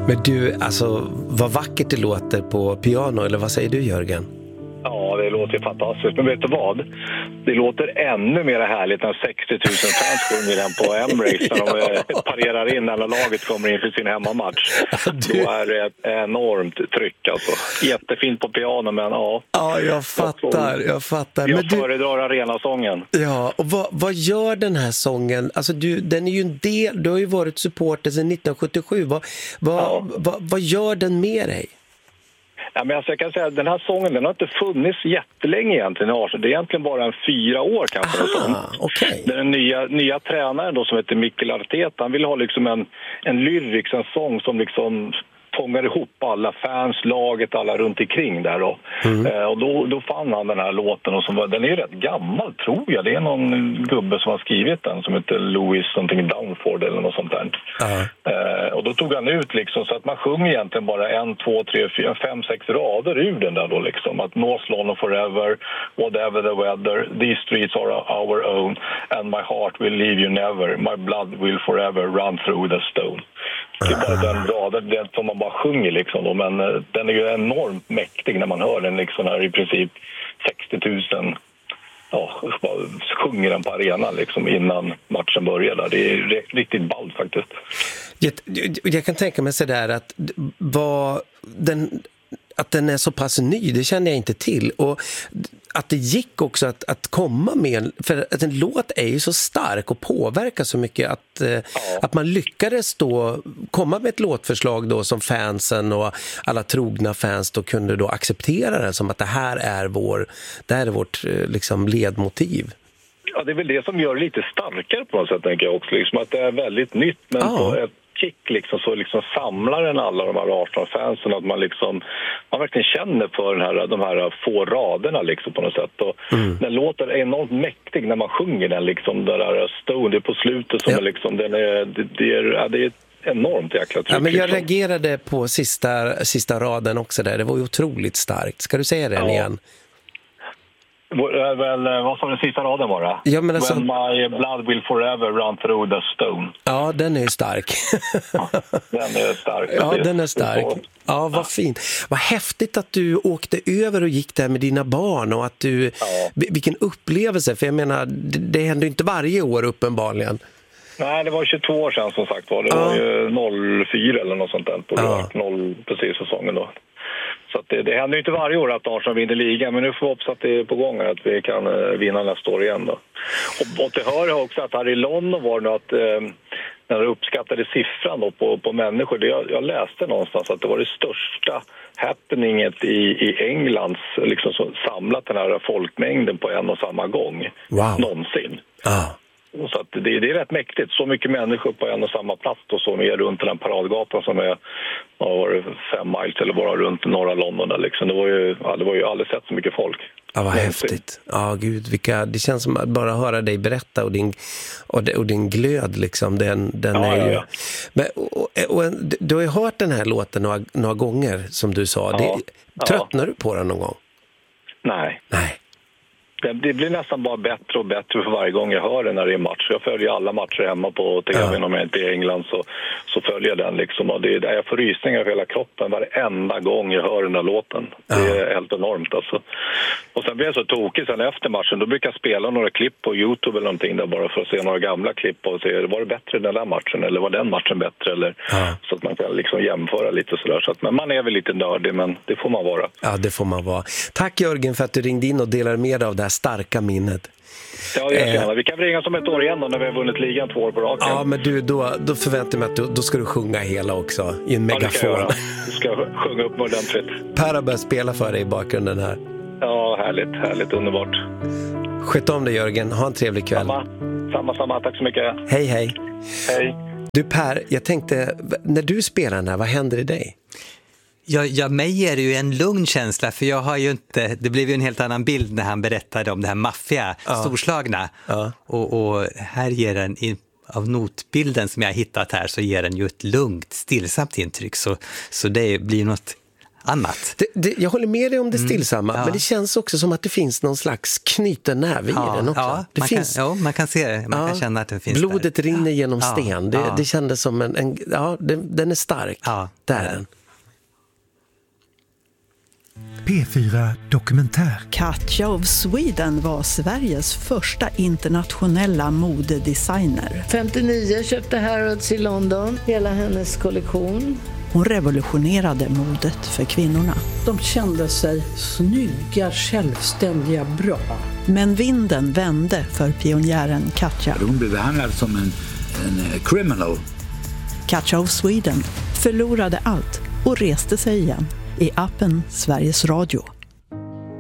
Men du, alltså, vad vackert det låter på piano, eller vad säger du, Jörgen? Ja, det låter fantastiskt. Men vet du vad? Det låter ännu mer härligt när 60 000 fans sjunger den på Emirates när de parerar in när laget kommer in för sin hemmamatch. Då är det ett enormt tryck alltså. Jättefint på piano, men ja. Ja, jag fattar. Jag föredrar arenasången. Ja, och vad gör den här sången? Alltså den är ju en del, du har ju varit supporter sedan 1977. Vad gör den med dig? Ja, men alltså jag kan säga att den här sången, den har inte funnits jättelänge egentligen i Arsenal. Det är egentligen bara 4 år kanske. Okay. Den nya tränaren då, som heter Mikel Arteta, han vill ha liksom en lyrics, en sång som liksom fångar ihop alla fans, laget, alla runt omkring där då. Och då fann han den här låten, och den är ju rätt gammal tror jag. Det är någon gubbe som har skrivit den som heter Louis something Downford eller något sånt där. Och då tog han ut liksom så att man sjunger egentligen bara 1, 2, 3, 4, 5, 6 rader ur den där då liksom. Att North London forever, whatever the weather, these streets are our own and my heart will leave you never, my blood will forever run through the stone. Det är bara den raden som man bara sjunger liksom då, men den är ju enormt mäktig när man hör den liksom här i princip 60 000 sjunger den på arenan liksom innan matchen börjar. Det är riktigt ballt faktiskt. Jag kan tänka mig sådär att att den är så pass ny, det känner jag inte till. Och att det gick också att komma med, för att en låt är ju så stark och påverkar så mycket att man lyckades då komma med ett låtförslag då som fansen och alla trogna fans då kunde då acceptera det som att det här är vårt liksom ledmotiv. Ja, det är väl det som gör det lite starkare på något sätt, tänker jag också. Liksom att det är väldigt nytt, men på ett kick liksom, så liksom samlar den alla de här Arsenal-fansen, att man verkligen känner för de här få raderna liksom på något sätt. Och den låter enormt mäktig när man sjunger den liksom, den där Stone, det är på slutet som är liksom, det är enormt jäkla tryck. Ja, men jag reagerade på sista raden också där, det var ju otroligt starkt. Ska du säga den igen? Vad sa den sista raden var det? Ja, men alltså, when my blood will forever run through the stone. Ja, den är ju stark. Den är stark. Ja, den är stark. Ja, vad fint. Vad häftigt att du åkte över och gick där med dina barn och att du... Vilken upplevelse, för jag menar, det händer inte varje år uppenbarligen. Nej, det var 22 år sedan som sagt var. Det var ju 04 eller något sånt där på precis säsongen då. Så att det händer ju inte varje år att Arsenal vinner ligan, men nu får vi hoppas att det är på gång att vi kan vinna nästa år igen då. Och det hör jag också att här i London var det att när det uppskattade siffran då på människor, jag läste någonstans att det var det största happeninget i Englands liksom så samlat den här folkmängden på en och samma gång någonsin. Så att det är rätt mäktigt. Så mycket människor på en och samma plats och som är runt den paradgatan som är 5 miles eller bara runt norra London där liksom. Det var ju aldrig sett så mycket folk. Ja, vad häftigt. Ja, gud, det känns som att bara höra dig berätta och din glöd liksom, den är ju... Ja. Men, och du har ju hört den här låten några gånger som du sa. Tröttnar du på den någon gång? Nej. Det blir nästan bara bättre och bättre för varje gång jag hör den när det är match. Jag följer alla matcher hemma på TV om jag inte är i England så följer jag den liksom. Och det är där jag får rysningar över hela kroppen varenda gång jag hör den där låten. Det är helt enormt alltså. Och sen blir jag så tokig sen efter matchen. Då brukar jag spela några klipp på YouTube eller någonting där bara för att se några gamla klipp och se, var det bättre den där matchen eller var den matchen bättre eller så att man kan liksom jämföra lite sådär. Så att, men man är väl lite nördig, men det får man vara. Ja, det får man vara. Tack Jörgen för att du ringde in och delade med dig av det här starka minnet. Ja, gärna. Vi kan ringa som ett år igen då, när vi har vunnit ligan 2 år på raken. Ja, men du, då förväntar jag mig att då ska du sjunga hela också i en megafon. Du ska sjunga upp ordentligt. Per har börjat spela för dig i bakgrunden här. Ja, härligt, underbart. Sköt om dig Jörgen, ha en trevlig kväll. Samma, tack så mycket. Hej. Du Per, jag tänkte, när du spelar den här, vad händer i dig? Ja, mig ger det ju en lugn känsla, för jag har ju inte, det blev ju en helt annan bild när han berättade om det här maffia, storslagna. Och här ger den, av notbilden som jag har hittat här, så ger den ju ett lugnt, stillsamt intryck. Så det blir något annat. Jag håller med dig om det stillsamma, men det känns också som att det finns någon slags knyten näve i den också. Ja, man kan se det, man kan känna att det finns blodet där. rinner genom sten. Det kändes som den är stark. Där är den. P4 Dokumentär. Katja of Sweden var Sveriges första internationella modedesigner. 59 köpte Harrods i London, hela hennes kollektion. Hon revolutionerade modet för kvinnorna. De kände sig snygga, självständiga, bra. Men vinden vände för pionjären Katja. Hon blev behandlad som en criminal. Katja of Sweden förlorade allt och reste sig igen i appen Sveriges Radio.